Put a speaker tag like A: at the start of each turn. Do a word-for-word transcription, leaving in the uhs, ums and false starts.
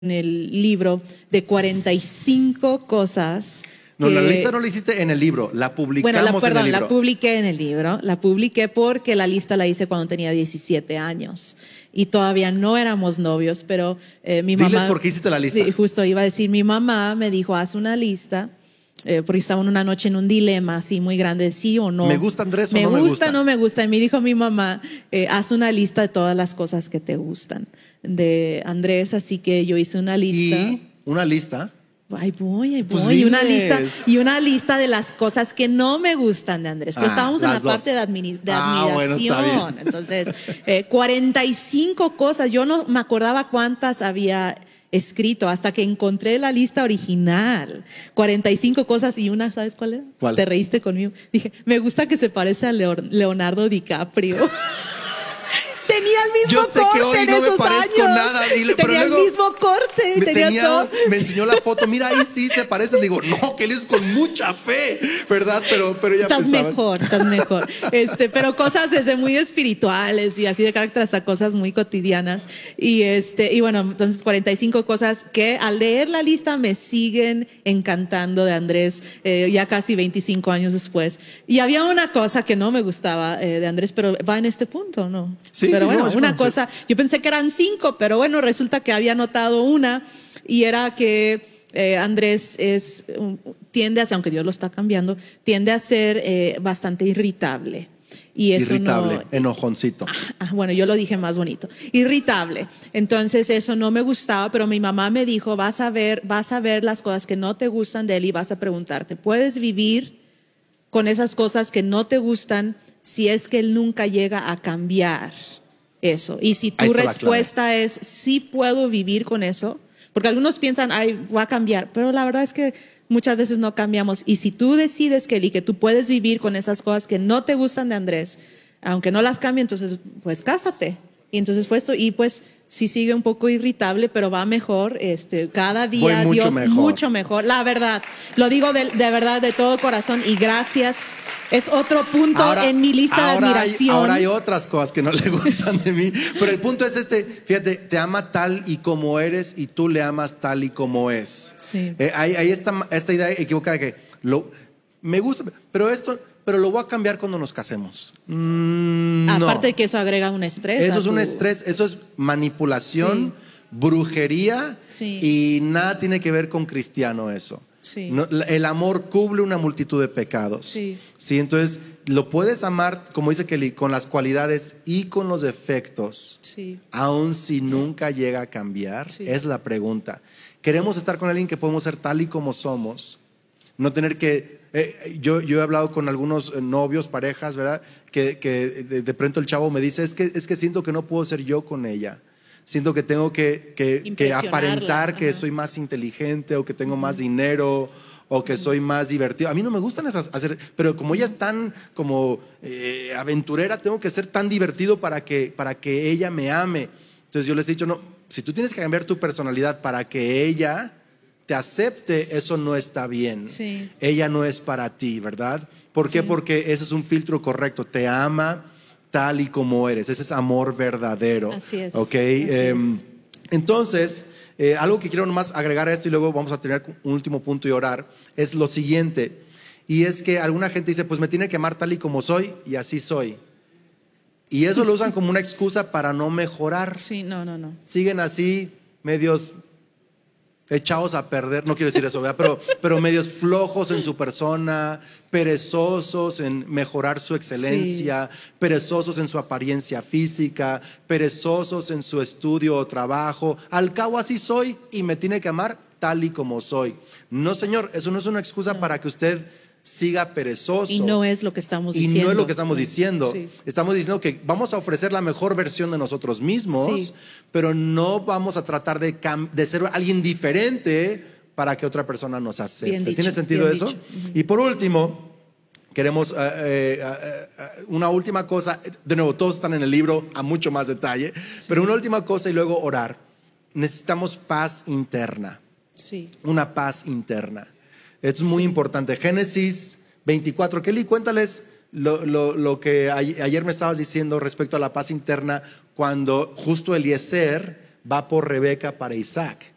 A: en el libro de cuarenta y cinco cosas.
B: No,
A: que,
B: la lista no la hiciste en el libro, la publicamos
A: bueno, la, perdón,
B: en el libro.
A: la publiqué en el libro, la publiqué porque la lista la hice cuando tenía diecisiete años y todavía no éramos novios, pero eh, mi
B: Diles
A: mamá...
B: por qué hiciste la lista.
A: Justo iba a decir, mi mamá me dijo, haz una lista, eh, porque estaban una noche en un dilema así muy grande, sí o no.
B: ¿Me gusta Andrés o
A: me
B: no me
A: gusta?
B: gusta?
A: No me gusta. Y me dijo mi mamá, eh, haz una lista de todas las cosas que te gustan de Andrés, así que yo hice una lista.
B: ¿Y una lista?
A: Ahí voy, ahí voy.
B: Pues
A: y, una
B: diles.
A: lista, y una lista de las cosas que no me gustan de Andrés. Pero
B: Ah,
A: estábamos en la
B: las dos.
A: parte de, admini- de
B: Ah, bueno,
A: admiración.
B: está bien.
A: Entonces, eh, cuarenta y cinco cosas. Yo no me acordaba cuántas había escrito hasta que encontré la lista original. cuarenta y cinco cosas y una, ¿sabes cuál era?
B: ¿Cuál?
A: Te reíste conmigo. Dije, me gusta que se parece a Leo- Leonardo DiCaprio. Tenía el mismo
B: Yo sé
A: corte
B: que hoy
A: en
B: no me
A: esos
B: parezco
A: años.
B: nada, dile, pero
A: tenía
B: luego
A: el mismo corte.
B: Me,
A: tenía
B: tenía-
A: todo.
B: me enseñó la foto, mira ahí sí te parece. Digo, no, que él es con mucha fe, ¿verdad? Pero, pero ya
A: Estás
B: pensaba.
A: mejor, estás mejor. Este, pero cosas desde muy espirituales y así de carácter hasta cosas muy cotidianas. Y este, y bueno, entonces cuarenta y cinco cosas que al leer la lista me siguen encantando de Andrés, eh, ya casi veinticinco años después. Y había una cosa que no me gustaba eh, de Andrés, pero va en este punto, ¿no?
B: Sí,
A: pero
B: sí,
A: bueno,
B: no, sí,
A: una
B: no,
A: cosa, yo pensé que eran cinco, pero bueno, resulta que había notado una y era que eh, Andrés es, um, tiende a ser, aunque Dios lo está cambiando, tiende a ser eh, bastante irritable. Y eso
B: Irritable,
A: no,
B: enojoncito.
A: Ah, bueno, yo lo dije más bonito. Irritable. Entonces eso no me gustaba, pero mi mamá me dijo, vas a ver, vas a ver las cosas que no te gustan de él y vas a preguntarte, ¿puedes vivir con esas cosas que no te gustan si es que él nunca llega a cambiar eso? Y si
B: Ahí
A: tu
B: está la
A: respuesta es, sí puedo vivir con eso, porque algunos piensan, ay, va a cambiar, pero la verdad es que muchas veces no cambiamos. Y si tú decides, Kelly, que tú puedes vivir con esas cosas que no te gustan de Andrés, aunque no las cambie, entonces pues cásate. Y entonces fue esto, y pues sí sigue un poco irritable, pero va mejor, este, cada día
B: Voy mucho
A: Dios
B: mejor.
A: mucho mejor, la verdad, lo digo de, de verdad, de todo corazón, y gracias, es otro punto
B: Ahora-
A: en mi lista de
B: ahora hay-
A: admiración.
B: ahora hay otras cosas que no le gustan de mí, pero el punto es este, fíjate, te ama tal y como eres y tú le amas tal y como es.
A: Sí.
B: Eh, hay, hay esta, esta idea equivocada de que lo, me gusta, pero esto, pero lo voy a cambiar cuando nos casemos. Mm, no.
A: Aparte de que eso agrega un estrés.
B: Eso
A: a
B: es un
A: tu-
B: estrés, eso es manipulación, brujería,
A: Sí.
B: y nada tiene que ver con cristiano eso.
A: Sí.
B: No, la- el amor cubre una multitud de pecados.
A: Sí.
B: Sí, entonces lo puedes amar, como dice Kelly, con las cualidades y con los defectos,
A: Sí.
B: aun si nunca llega a cambiar.
A: Sí.
B: Es la pregunta. Queremos estar con alguien que podemos ser tal y como somos, no tener que... eh, yo, yo he hablado con algunos eh, novios, parejas, ¿verdad? Que, que de, de pronto el chavo me dice, es que, es que siento que no puedo ser yo con ella. Siento que tengo que, que, que
A: Impresionarla,
B: aparentar que
A: ajá.
B: soy más inteligente o que tengo más dinero o que soy más divertido. A mí no me gustan esas hacer, pero como ella es tan como eh, aventurera, tengo que ser tan divertido para que, para que ella me ame. Entonces yo les he dicho, no, si tú tienes que cambiar tu personalidad para que ella te acepte, eso no está bien.
A: Sí.
B: Ella no es para ti, ¿verdad? ¿Por qué?
A: Sí.
B: Porque ese es un filtro correcto. Te ama tal y como eres. Ese es amor verdadero.
A: Así es,
B: ¿Ok?
A: así
B: Eh,
A: es.
B: Entonces, eh, algo que quiero nomás agregar a esto y luego vamos a tener un último punto y orar, es lo siguiente. Y es que alguna gente dice, pues me tiene que amar tal y como soy, y así soy. Y eso lo usan como una excusa para no mejorar.
A: Sí, no, no, no.
B: Siguen así, medios echados a perder, no quiero decir eso, ¿verdad? Pero, pero medios flojos en su persona, perezosos en mejorar su excelencia, perezosos en su apariencia física, perezosos en su estudio o trabajo. Al cabo así soy y me tiene que amar tal y como soy. No, señor, eso no es una excusa para que usted siga perezoso.
A: Y no es lo que estamos
B: Y
A: diciendo.
B: no es lo que estamos diciendo.
A: Sí.
B: Estamos diciendo que vamos a ofrecer la mejor versión de nosotros mismos,
A: Sí.
B: pero no vamos a tratar de, cam- de ser alguien diferente para que otra persona nos acepte.
A: Bien dicho,
B: ¿Tiene sentido
A: bien
B: eso?
A: dicho.
B: Y por último, queremos eh, eh, eh, eh, una última cosa. De nuevo, todos están en el libro a mucho más detalle, pero una última cosa y luego orar. Necesitamos paz interna.
A: Sí.
B: Una paz interna. Esto es muy importante. Génesis veinticuatro. Kelly, cuéntales lo, lo, lo que a, ayer me estabas diciendo respecto a la paz interna cuando justo Eliezer va por Rebeca para Isaac.